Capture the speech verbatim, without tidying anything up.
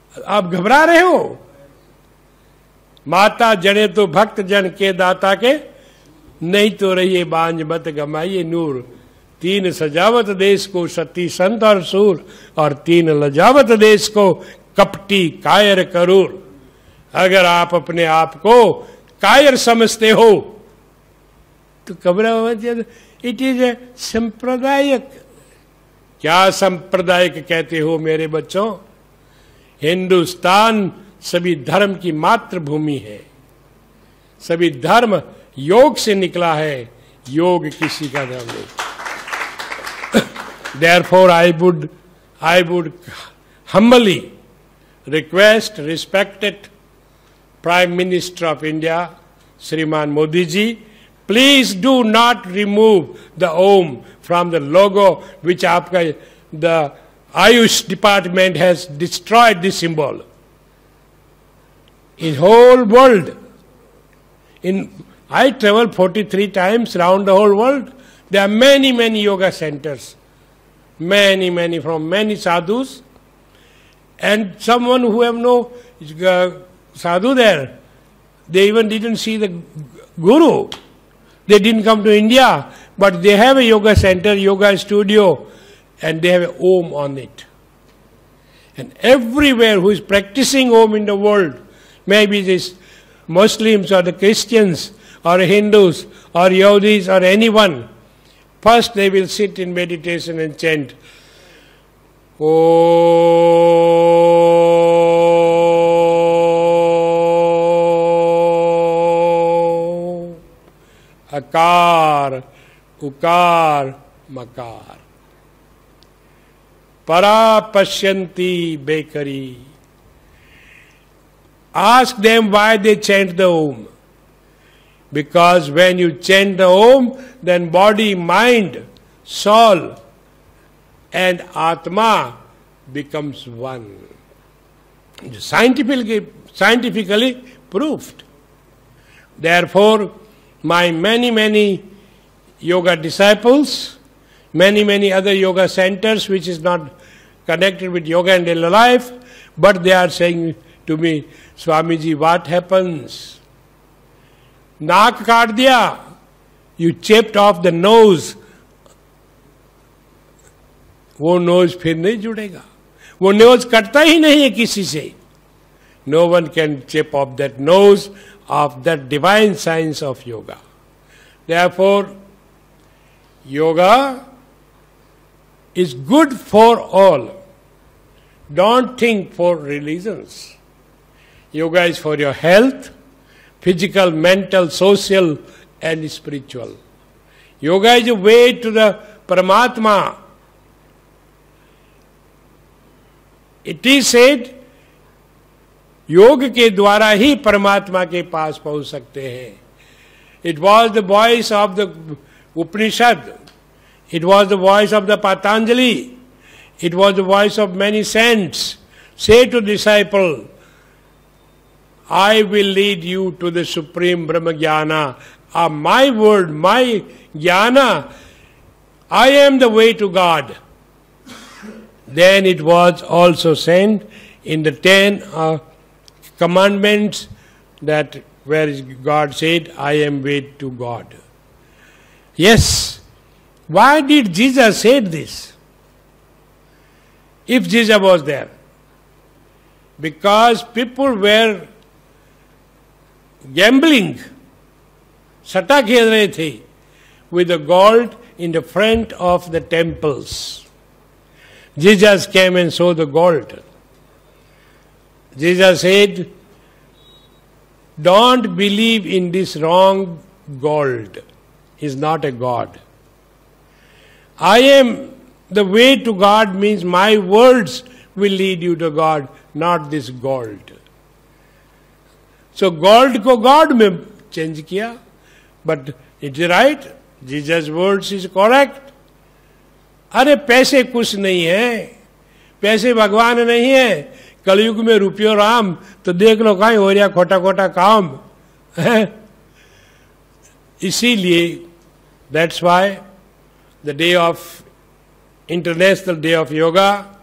आप घबरा रहे हो? माता जड़े तो भक्त जन के दाता के, नहीं तो रहिए बांझ मत गमाइए नूर। तीन सजावत देश को सती संत और सूर, और तीन लजावत देश को कपटी कायर करूर। अगर आप अपने आप को कायर समझते हो तो घबरा। इट इज ए सांप्रदायिक। क्या सांप्रदायिक कहते हो मेरे बच्चों? हिंदुस्तान सभी धर्म की मातृभूमि है। सभी धर्म योग से निकला है, योग किसी का धर्म नहीं। Therefore, I would, I would humbly request respected Prime Minister of India, Shriman Modi ji, please do not remove the Om from the logo which aapka, the Ayush department has destroyed this symbol. In whole world, in I travel forty-three times around the whole world. There are many, many yoga centers. Many, many, from many sadhus. And someone who have no uh, sadhu there, they even didn't see the guru. They didn't come to India, but they have a yoga center, yoga studio, and they have an Om on it. And everywhere who is practicing Om in the world, maybe this Muslims or the Christians or Hindus or Yahudis or anyone, first they will sit in meditation and chant, Om Akar Ukar Makar Para Pashyanti Bekari. Ask them why they chant the Om. Because when you chant the Om, then body, mind, soul and Atma becomes one. Scientifically, scientifically proved. Therefore, my many, many yoga disciples, many, many other yoga centers which is not connected with yoga and daily life, but they are saying to me, Swamiji, what happens? नाक काट दिया, you chipped off the nose, वो knows फिर नहीं जुड़ेगा, वो knows कटता ही नहीं है किसी से. No one can chip off that nose of that divine science of yoga. Therefore, yoga is good for all. Don't think for religions. Yoga is for your health, physical, mental, social and spiritual. Yoga is a way to the Paramatma. It is said, योग के द्वारा ही परमात्मा के पास पहुंच सकते हैं. It was the voice of the Upanishad. It was the voice of the Patanjali. It was the voice of many saints. Say to disciple, I will lead you to the supreme Brahma Jnana. Uh, my word, my Jnana, I am the way to God. Then it was also said in the ten uh, commandments that where God said, I am way to God. Yes. Why did Jesus say this? If Jesus was there. Because people were gambling, सट्टा खेल रहे थे, with the gold in the front of the temples. Jesus came and saw the gold. Jesus said, don't believe in this wrong gold. He is not a God. I am the way to God means my words will lead you to God, not this gold. So gold ko God mein change kiya, but it is right. Jesus' words is correct. अरे पैसे कुछ नहीं है, पैसे भगवान नहीं है. कलयुग में रुपयो राम, तो देख लो कहीं हो रहा खोटा खोटा काम है. इसीलिए that's why the day of international day of yoga